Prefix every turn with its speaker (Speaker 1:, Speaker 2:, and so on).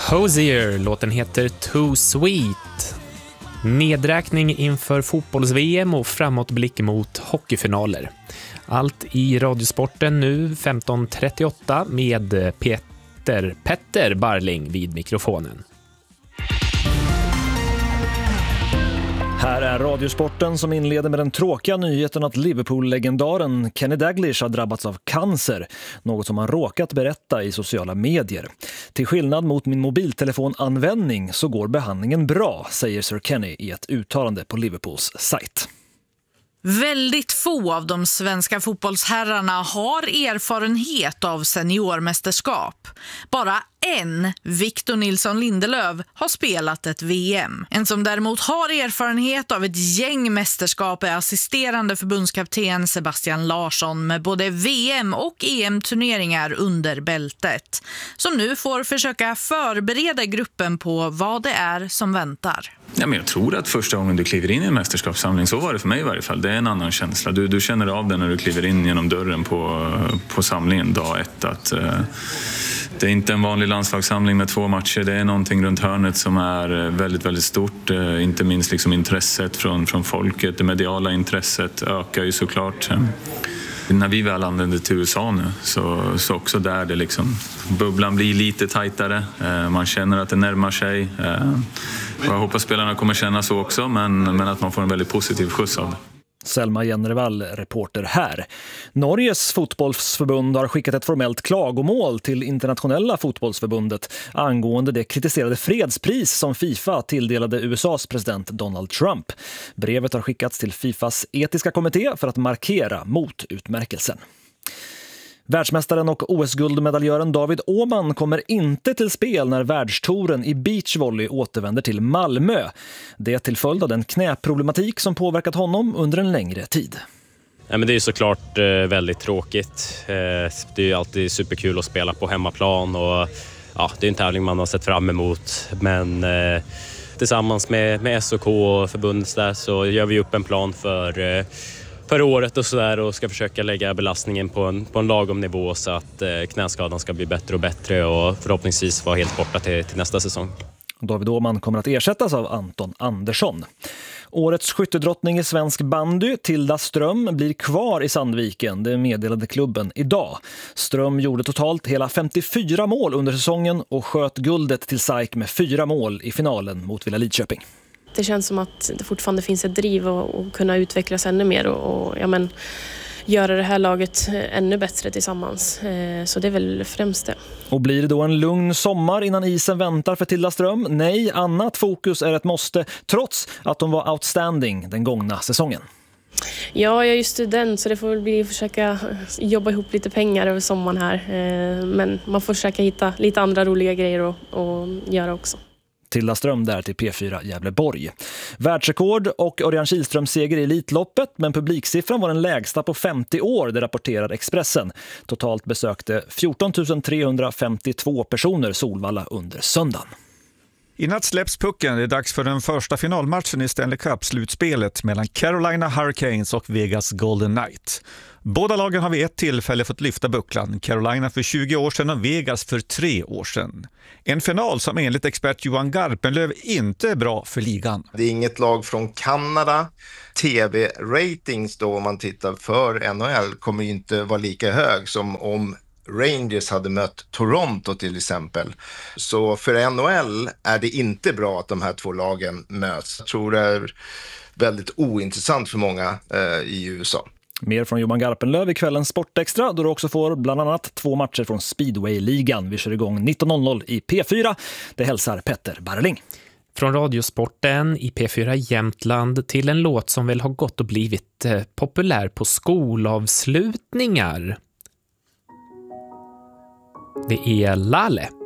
Speaker 1: Hozier, låten heter Too Sweet. Nedräkning inför fotbolls-VM och framåtblick mot hockeyfinaler. Allt i Radiosporten nu 15:38 med Petter Barling vid mikrofonen.
Speaker 2: Här är Radiosporten som inleder med den tråkiga nyheten att Liverpool-legendaren Kenny Dalglish har drabbats av cancer, något som han råkat berätta i sociala medier. Till skillnad mot min mobiltelefonanvändning så går behandlingen bra, säger Sir Kenny i ett uttalande på Liverpools sajt.
Speaker 3: Väldigt få av de svenska fotbollsherrarna har erfarenhet av seniormästerskap. Bara en, Victor Nilsson Lindelöf, har spelat ett VM. En som däremot har erfarenhet av ett gäng mästerskap är assisterande förbundskapten Sebastian Larsson med både VM- och EM-turneringar under bältet. Som nu får försöka förbereda gruppen på vad det är som väntar.
Speaker 4: Ja, men jag tror att första gången du kliver in i en mästerskapssamling, så var det för mig i varje fall, det är en annan känsla. Du känner av det när du kliver in genom dörren på samlingen dag ett, att det är inte en vanlig landslagssamling med 2 matcher. Det är någonting runt hörnet som är väldigt, väldigt stort. Inte minst liksom intresset från folket. Det mediala intresset ökar ju såklart. När vi väl anländer till USA nu så också där det liksom, bubblan blir lite tajtare. Man känner att det närmar sig. Och jag hoppas spelarna kommer känna så också, men att man får en väldigt positiv skjuts av det.
Speaker 2: Selma Jennervall, reporter här. Norges fotbollsförbund har skickat ett formellt klagomål till internationella fotbollsförbundet angående det kritiserade fredspris som FIFA tilldelade USAs president Donald Trump. Brevet har skickats till FIFAs etiska kommitté för att markera mot utmärkelsen. Världsmästaren och OS-guldmedaljören David Åhman kommer inte till spel när världstouren i beachvolley återvänder till Malmö. Det är till följd av den knäproblematik som påverkat honom under en längre tid.
Speaker 5: Ja, men det är såklart väldigt tråkigt. Det är ju alltid superkul att spela på hemmaplan och ja, det är en tävling man har sett fram emot. Men tillsammans med SOK och förbundet där så gör vi upp en plan för året och sådär och ska försöka lägga belastningen på en lagom nivå så att knäskadan ska bli bättre och bättre och förhoppningsvis vara helt borta till nästa säsong.
Speaker 2: David Åhman kommer att ersättas av Anton Andersson. Årets skyttedrottning i svensk bandy, Tilda Ström, blir kvar i Sandviken. Det meddelade klubben idag. Ström gjorde totalt hela 54 mål under säsongen och sköt guldet till SAIK med 4 mål i finalen mot Villa Lidköping.
Speaker 6: Det känns som att det fortfarande finns ett driv och kunna utvecklas ännu mer och göra det här laget ännu bättre tillsammans. Så det är väl främst det. Och blir det då en lugn sommar innan isen väntar för Tilda Ström? Nej, annat fokus är ett måste, trots att de var outstanding den gångna säsongen. Ja, jag är ju student så det får väl bli att försöka jobba ihop lite pengar över sommaren här. Men man får försöka hitta lite andra roliga grejer att göra också. Tilda Ström där till P4 Gävleborg. Världsrekord och Örjan Kihlströms seger i Elitloppet, men publiksiffran var den lägsta på 50 år, det rapporterar Expressen. Totalt besökte 14 352 personer Solvalla under söndagen.
Speaker 7: I natt släpps pucken. Det är dags för den första finalmatchen i Stanley Cup-slutspelet mellan Carolina Hurricanes och Vegas Golden Knights. Båda lagen har vid ett tillfälle fått lyfta bucklan. Carolina för 20 år sedan och Vegas för 3 år sedan. En final som enligt expert Johan Garpenlöv inte är bra för ligan.
Speaker 8: Det är inget lag från Kanada. TV-ratings då, om man tittar för NHL, kommer inte vara lika hög som om Rangers hade mött Toronto till exempel. Så för NHL är det inte bra att de här 2 lagen möts. Jag tror det är väldigt ointressant för många i USA.
Speaker 2: Mer från Johan Garpenlöv i kvällens Sportextra, då du också får bland annat 2 matcher från Speedway-ligan. Vi kör igång 19.00 i P4. Det hälsar Petter Barling.
Speaker 1: Från Radiosporten i P4 Jämtland till en låt som väl har gått och blivit populär på skolavslutningar. Det är Laleh.